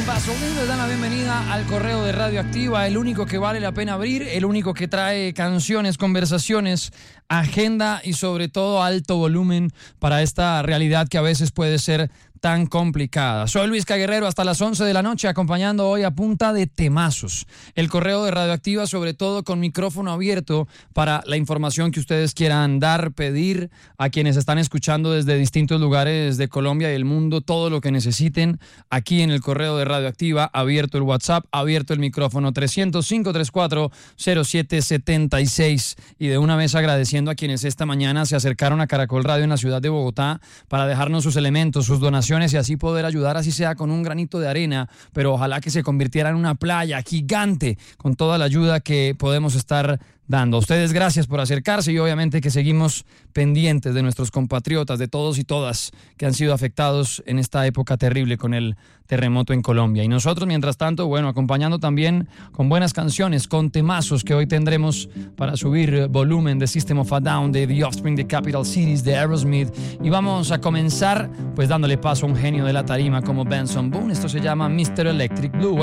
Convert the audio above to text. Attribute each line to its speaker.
Speaker 1: Vasolín les dan la bienvenida al correo de Radioactiva, el único que vale la pena abrir, el único que trae canciones, conversaciones, agenda y sobre todo alto volumen para esta realidad que a veces puede ser tan complicada. Soy Luis Caguerrero hasta las 11 de la noche, acompañando hoy a punta de temazos. El correo de Radioactiva, sobre todo con micrófono abierto para la información que ustedes quieran dar, pedir a quienes están escuchando desde distintos lugares de Colombia y el mundo, todo lo que necesiten aquí en el correo de Radioactiva, abierto el WhatsApp, abierto el micrófono 300-534-0776 y de una vez agradeciendo a quienes esta mañana se acercaron a Caracol Radio en la ciudad de Bogotá para dejarnos sus elementos, sus donaciones y así poder ayudar, así sea con un granito de arena, pero ojalá que se convirtiera en una playa gigante con toda la ayuda que podemos estar dando. A ustedes gracias por acercarse y obviamente que seguimos pendientes de nuestros compatriotas, de todos y todas que han sido afectados en esta época terrible con el terremoto en Colombia. Y nosotros, mientras tanto, bueno, acompañando también con buenas canciones, con temazos que hoy tendremos para subir volumen de System of a Down, de The Offspring, de Capital Cities, de Aerosmith. Y vamos a comenzar pues dándole paso a un genio de la tarima como Benson Boone. Esto se llama Mr. Electric Blue.